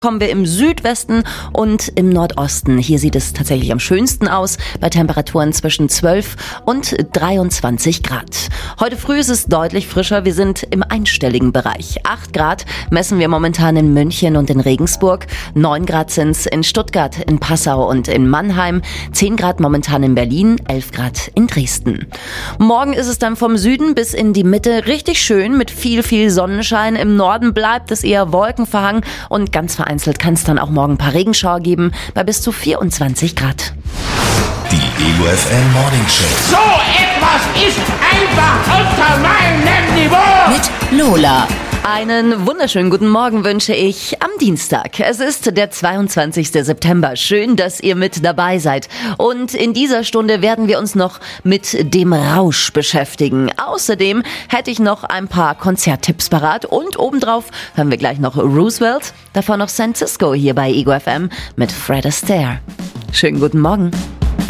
Kommen wir im Südwesten und im Nordosten. Hier sieht es tatsächlich am schönsten aus, bei Temperaturen zwischen 12 und 23 Grad. Heute früh ist es deutlich frischer, wir sind im einstelligen Bereich. 8 Grad messen wir momentan in München und in Regensburg, 9 Grad sind es in Stuttgart, in Passau und in Mannheim, 10 Grad momentan in Berlin, 11 Grad in Dresden. Morgen ist es dann vom Süden bis in die Mitte richtig schön mit viel Sonnenschein. Im Norden bleibt es eher wolkenverhangen und ganz vereinzelt kann es dann auch morgen ein paar Regenschauer geben, bei bis zu 24 Grad. Die Ego FM Morning Show. So etwas ist einfach unter meinem Niveau. Mit Lola. Einen wunderschönen guten Morgen wünsche ich am Dienstag. Es ist der 22. September. Schön, dass ihr mit dabei seid. Und in dieser Stunde werden wir uns noch mit dem Rausch beschäftigen. Außerdem hätte ich noch ein paar Konzerttipps parat. Und obendrauf hören wir gleich noch Roosevelt. Davor noch San Cisco hier bei Ego FM mit Fred Astaire. Schönen guten Morgen.